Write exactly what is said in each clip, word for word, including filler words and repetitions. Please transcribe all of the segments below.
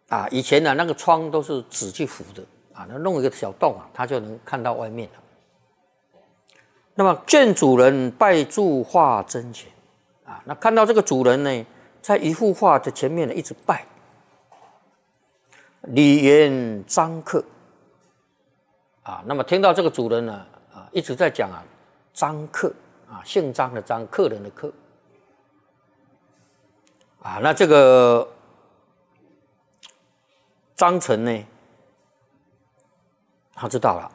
啊，以前呢、啊、那个窗都是纸去糊的啊，那弄一个小洞啊，他就能看到外面了。那么见主人拜住画真前啊，那看到这个主人呢，在一幅画的前面呢一直拜。礼言张客啊，那么听到这个主人呢啊一直在讲啊张客啊，姓张的张，客人的客啊，那这个张成呢，他知道了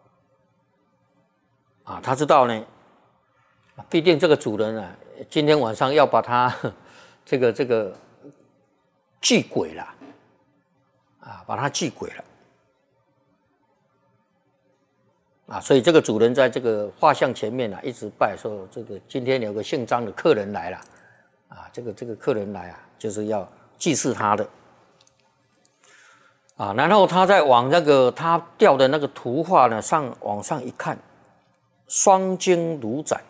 啊，他知道呢，必定这个主人啊，今天晚上要把他这个这个祭鬼了。啊，把他祭鬼了啊！所以这个主人在这个画像前面啊，一直拜说：“这个今天有个姓张的客人来了啊，这个这个客人来啊，就是要祭祀他的啊。”然后他再往那个他吊的那个图画呢上往上一看，双睛如盏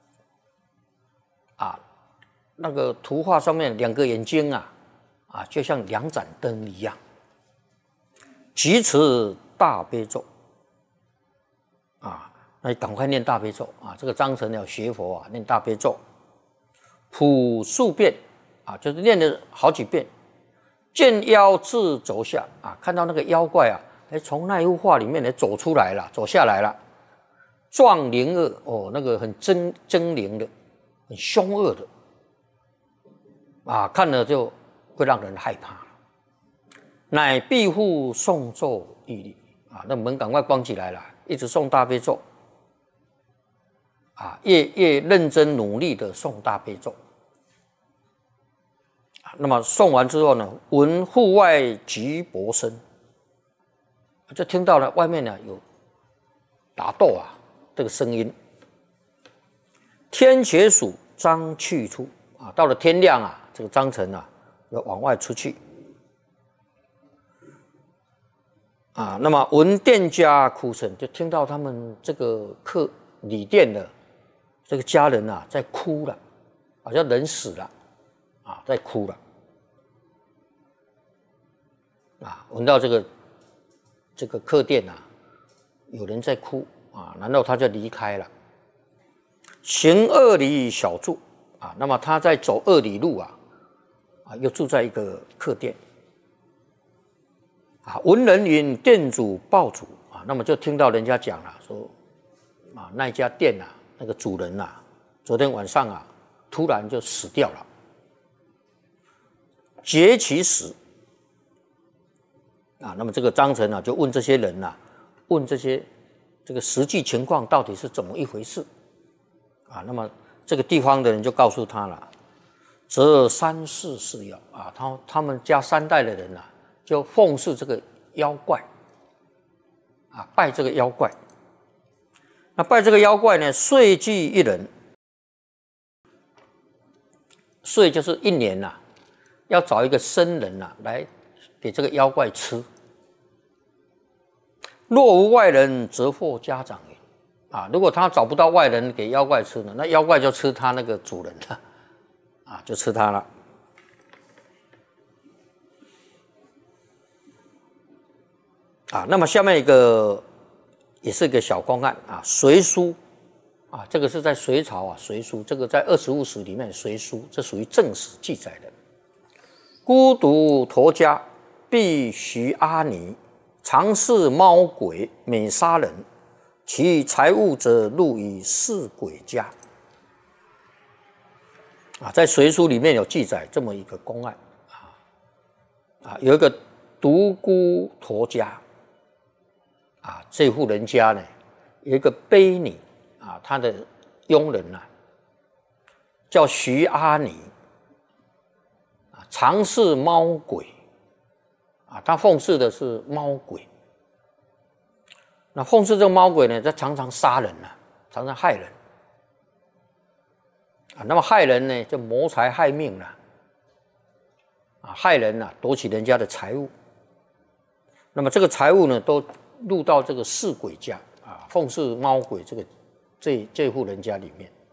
啊，那个图画上面两个眼睛啊啊，就像两盏灯一样。即持大悲咒啊，那你赶快念大悲咒啊！这个张成要学佛啊，念大悲咒，普数遍啊，就是念了好几遍。见妖自走下啊，看到那个妖怪啊，哎，从那一幅画里面来走出来了，走下来了，壮灵恶哦，那个很狰狰狞的，很凶恶的啊，看了就会让人害怕。乃必复诵咒屹立啊，那门赶快关起来了，一直诵大悲咒啊，越越认真努力的诵大悲咒啊。那么诵完之后呢，闻户外急搏声，就听到了外面呢有打斗啊这个声音。天且属张去出啊，到了天亮啊，这个张成啊要往外出去。啊，那么闻店家哭声，就听到他们这个客旅店的这个家人啊在哭了，好像人死了啊，在哭了啊，闻到这个这个客店啊有人在哭啊，然后他就离开了，行二里小住啊，那么他在走二里路啊，啊，又住在一个客店。啊，闻人云店主报主啊，那么就听到人家讲了，说啊那一家店啊，那个主人啊，昨天晚上啊，突然就死掉了。劫其死啊，那么这个张成啊，就问这些人呐、啊，问这些这个实际情况到底是怎么一回事啊？那么这个地方的人就告诉他了，则三世是妖啊，他他们家三代的人呐、啊。就奉祀这个妖怪啊，拜这个妖怪。那拜这个妖怪呢，岁祭一人，岁就是一年呐、啊，要找一个生人呐、啊、来给这个妖怪吃。若无外人，则获家长也啊。如果他找不到外人给妖怪吃呢，那妖怪就吃他那个主人了啊，就吃他了。啊，那么下面一个也是一个小公案啊，隋书啊，这个是在隋朝啊，隋书这个在二十五史里面隋书，这属于正史记载的。孤独陀家，必徐阿尼，常视猫鬼，每杀人，其财物者入于四鬼家。啊，在隋书里面有记载这么一个公案啊，啊，有一个独孤陀家。啊，这户人家呢，有一个婢女啊，她的佣人呐、啊，叫徐阿尼啊，常视猫鬼啊，他奉祀的是猫鬼。那奉祀这个猫鬼呢，他常常杀人啊，常常害人啊。那么害人呢，就谋财害命了啊，害人啊，夺取人家的财物。那么这个财物呢，都入到这个四鬼家啊，奉祀猫鬼这个这这户人家里面。